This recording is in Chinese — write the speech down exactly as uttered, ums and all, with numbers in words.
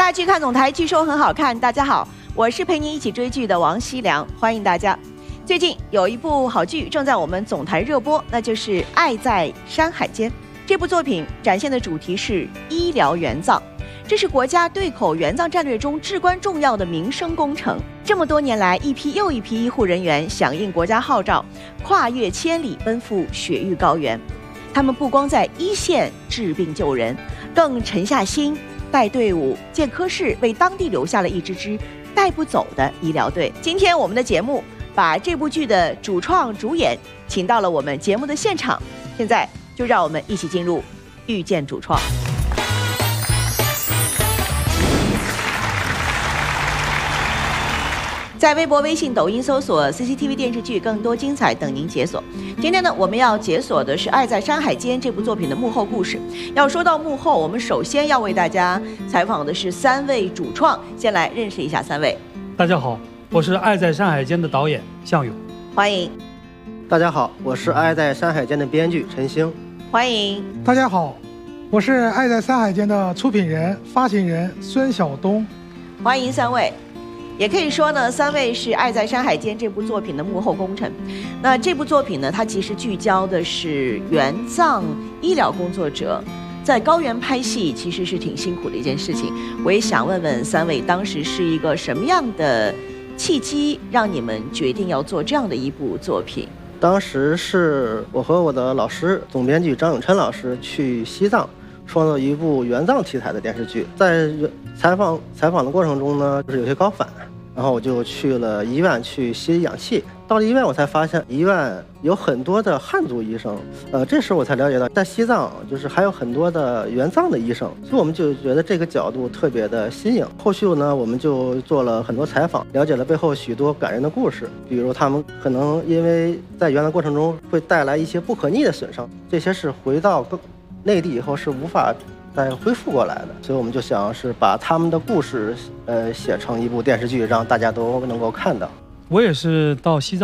大剧看总台，据说很好看。大家好，我是陪你一起追剧的王熙良，欢迎大家。最近有一部好剧正在我们总台热播，那就是《爱在山海间》。这部作品展现的主题是医疗援藏，这是国家对口援藏战略中至关重要的民生工程。这么多年来，一批又一批医护人员响应国家号召，跨越千里奔赴雪域高原。他们不光在一线治病救人，更沉下心带队伍建科室，为当地留下了一支支带不走的医疗队。今天我们的节目把这部剧的主创主演请到了我们节目的现场，现在就让我们一起进入遇见主创。在微博、微信、抖音搜索 C C T V 电视剧，更多精彩等您解锁。今天呢，我们要解锁的是《爱在山海间》这部作品的幕后故事。要说到幕后，我们首先要为大家采访的是三位主创，先来认识一下三位。 大家好，我是《爱在山海间》的导演向勇， 欢迎。 大家好，我是《爱在山海间》的编剧陈星， 欢迎。 大家好，我是《爱在山海间》的出品人、发行人孙晓东， 欢迎三位。也可以说呢，三位是《爱在山海间》这部作品的幕后功臣。那这部作品呢，它其实聚焦的是援藏医疗工作者在高原拍戏，其实是挺辛苦的一件事情。我也想问问三位，当时是一个什么样的契机，让你们决定要做这样的一部作品？ 当时是我和我的老师总编剧张永琛老师去西藏创作一部援藏题材的电视剧，在采访采访的过程中呢，就是有些高反。然后我就去了医院去吸氧气，到了医院我才发现医院有很多的汉族医生，呃，这时候我才了解到在西藏就是还有很多的援藏的医生，所以我们就觉得这个角度特别的新颖。后续呢，我们就做了很多采访，了解了背后许多感人的故事，比如他们可能因为在援藏过程中会带来一些不可逆的损伤，这些是回到内地以后是无法再恢复过来的，所以我们就想是把他们的故事，呃，写成一部电视剧，让大家都能够看到。 我也是到西藏。